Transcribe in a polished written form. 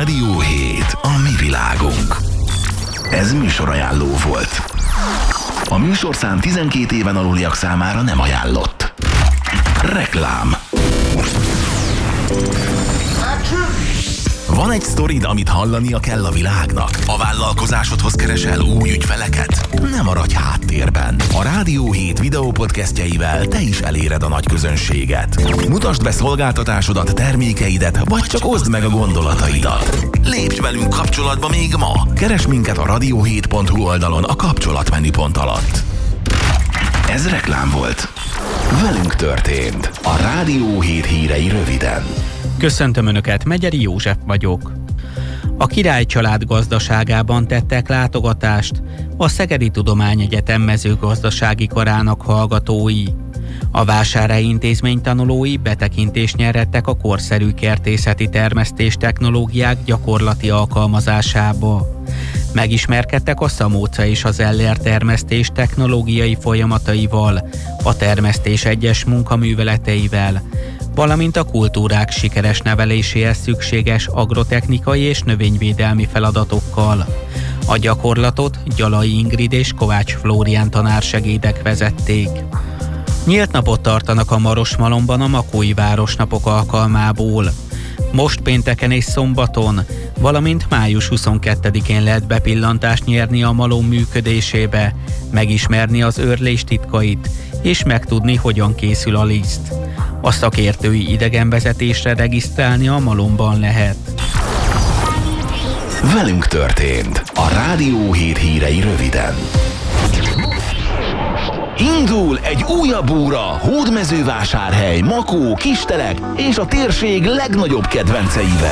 Rádió 7, a mi világunk. Ez műsorajánló volt. A műsorszám 12 éven aluliak számára nem ajánlott. Reklám. Van egy sztorid, amit hallania kell a világnak? A vállalkozásodhoz keresel új ügyfeleket? Ne maradj háttérben. A Rádió 7 videópodcastjeivel te is eléred a nagy közönséget. Mutasd be szolgáltatásodat, termékeidet, vagy csak oszd meg a gondolataidat. Lépj velünk kapcsolatba még ma. Keresd minket a radio7.hu oldalon a kapcsolatmenüpont alatt. Ez reklám volt. Velünk történt. A Rádió 7 hírei röviden. Köszöntöm Önöket, Megyeri József vagyok. A Király család gazdaságában tettek látogatást a Szegedi Tudományegyetem mezőgazdasági karának hallgatói. A Vásárhelyi Intézmény tanulói betekintést nyerhettek a korszerű kertészeti termesztés technológiák gyakorlati alkalmazásába. Megismerkedtek a szamóca és az eller termesztés technológiai folyamataival, a termesztés egyes munkaműveleteivel, valamint a kultúrák sikeres neveléséhez szükséges agrotechnikai és növényvédelmi feladatokkal. A gyakorlatot Gyalai Ingrid és Kovács Flórián tanársegédek vezették. Nyílt napot tartanak a Marosmalomban a Makói Városnapok alkalmából. Most pénteken és szombaton, valamint május 22-én lehet bepillantást nyerni a malom működésébe, megismerni az őrlés titkait, és megtudni, hogyan készül a liszt. A szakértői idegenvezetésre regisztrálni a malomban lehet. Velünk történt. A Rádió 7 hírei röviden. Indul egy újabb óra Hódmezővásárhely, Makó, Kistelek és a térség legnagyobb kedvenceivel.